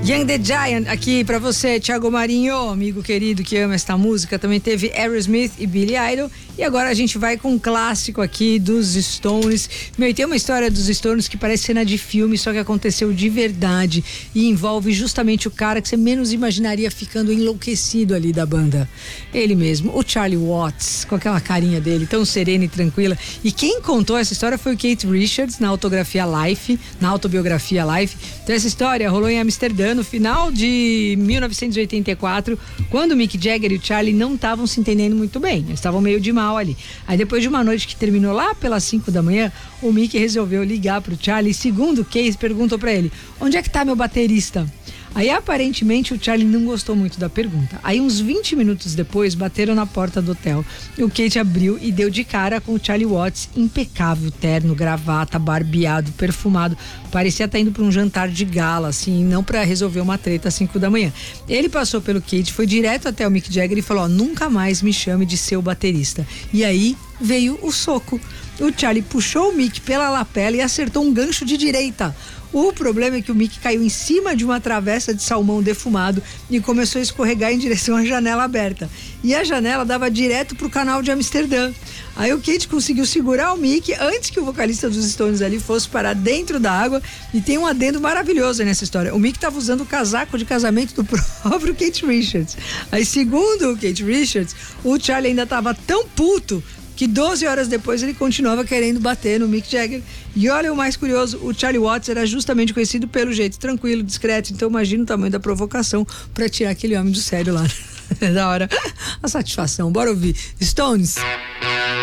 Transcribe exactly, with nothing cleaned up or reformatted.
Young the Giant aqui pra você, Thiago Marinho, amigo querido que ama esta música. Também teve Aerosmith e Billy Idol. E agora a gente vai com um clássico aqui dos Stones. Meu, e tem uma história dos Stones que parece cena de filme, só que aconteceu de verdade. E envolve justamente o cara que você menos imaginaria ficando enlouquecido ali da banda. Ele mesmo, o Charlie Watts, com aquela carinha dele, tão serena e tranquila. E quem contou essa história foi o Keith Richards, na autografia Life, na autobiografia Life. Então essa história rolou em Amsterdã no final de mil novecentos e oitenta e quatro, quando o Mick Jagger e o Charlie não estavam se entendendo muito bem, eles estavam meio de mal ali. Aí depois de uma noite que terminou lá pelas cinco da manhã, o Mick resolveu ligar pro Charlie e, segundo o Keith, perguntou pra ele: onde é que tá meu baterista? Aí aparentemente o Charlie não gostou muito da pergunta. Aí uns vinte minutos depois bateram na porta do hotel. O Keith abriu e deu de cara com o Charlie Watts, impecável, terno, gravata, barbeado, perfumado. Parecia estar indo para um jantar de gala, assim, não para resolver uma treta às cinco da manhã. Ele passou pelo Keith, foi direto até o Mick Jagger e falou: ó, nunca mais me chame de seu baterista. E aí veio o soco. O Charlie puxou o Mick pela lapela e acertou um gancho de direita. O problema é que o Mick caiu em cima de uma travessa de salmão defumado e começou a escorregar em direção à janela aberta. E a janela dava direto pro canal de Amsterdã. Aí o Keith conseguiu segurar o Mick antes que o vocalista dos Stones ali fosse parar dentro da água. E tem um adendo maravilhoso nessa história. O Mick estava usando o casaco de casamento do próprio Keith Richards. Aí, segundo o Keith Richards, o Charlie ainda estava tão puto que doze horas depois ele continuava querendo bater no Mick Jagger. E olha o mais curioso, o Charlie Watts era justamente conhecido pelo jeito tranquilo, discreto. Então imagina o tamanho da provocação pra tirar aquele homem do sério lá. Da hora. A satisfação. Bora ouvir Stones.